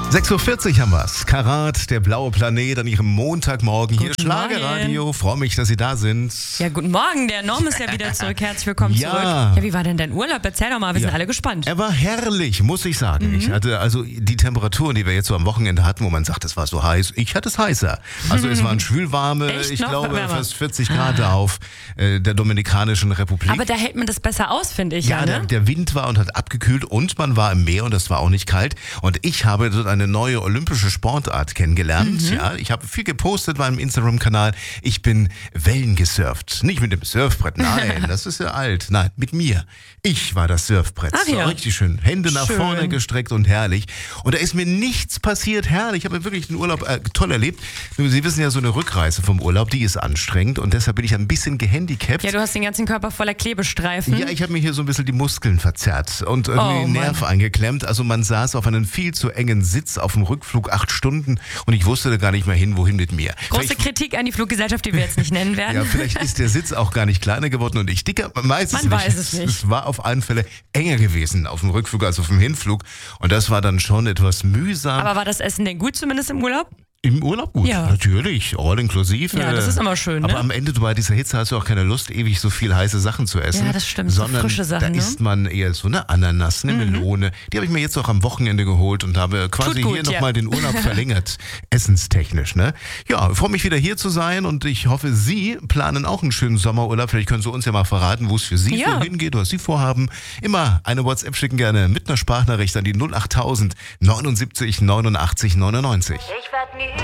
6.40 Uhr haben wir's. Karat, der blaue Planet an ihrem Montagmorgen. Hier Schlagerradio. Freue mich, dass Sie da sind. Ja, guten Morgen. Der Norm ist ja wieder zurück. Herzlich willkommen zurück. Ja, wie war denn dein Urlaub? Erzähl doch mal, wir sind alle gespannt. Er war herrlich, muss ich sagen. Ich hatte also die Temperaturen, die wir jetzt so am Wochenende hatten, wo man sagt, es war so heiß. Ich hatte es heißer. Also es waren schwülwarme, ich glaube fast 40 Grad auf der Dominikanischen Republik. Aber da hält man das besser aus, finde ich. Ja, ne? der Wind war und hat abgekühlt und man war im Meer und das war auch nicht kalt. Und ich habe dort eine neue olympische Sportart kennengelernt. Ja, ich habe viel gepostet bei meinem Instagram-Kanal. Ich bin Wellen gesurft. Nicht mit dem Surfbrett, nein, das ist ja alt. Nein, mit mir. Ich war das Surfbrett. Ach ja. Richtig schön. Hände nach vorne gestreckt und herrlich. Und da ist mir nichts passiert. Herrlich. Ich habe wirklich den Urlaub toll erlebt. Sie wissen ja, so eine Rückreise vom Urlaub, die ist anstrengend und deshalb bin ich ein bisschen gehandicapt. Ja, du hast den ganzen Körper voller Klebestreifen. Ja, ich habe mir hier so ein bisschen die Muskeln verzerrt und irgendwie den Nerv eingeklemmt. Also man saß auf einem viel zu engen Sitz auf dem Rückflug 8 Stunden und ich wusste da gar nicht mehr hin, wohin mit mir. Große Kritik an die Fluggesellschaft, die wir jetzt nicht nennen werden. Ja, vielleicht ist der Sitz auch gar nicht kleiner geworden und ich dicker. Man weiß es nicht. Es war auf alle Fälle enger gewesen auf dem Rückflug als auf dem Hinflug und das war dann schon etwas mühsam. Aber war das Essen denn gut, zumindest im Urlaub? Im Urlaub gut, ja. Natürlich, all inklusive. Ja, das ist immer schön, ne? Aber am Ende bei dieser Hitze hast du auch keine Lust, ewig so viel heiße Sachen zu essen. Ja, das stimmt, sondern so frische Sachen, da isst man eher so eine Ananas, eine Melone. Die habe ich mir jetzt auch am Wochenende geholt und habe quasi hier nochmal den Urlaub verlängert, essenstechnisch. Ne? Ja, ich freue mich wieder hier zu sein und ich hoffe, Sie planen auch einen schönen Sommerurlaub. Vielleicht können Sie uns ja mal verraten, wo es für Sie wohin geht, was Sie vorhaben. Immer eine WhatsApp schicken, gerne mit einer Sprachnachricht an die 08000 79 89 99. Ich werd nie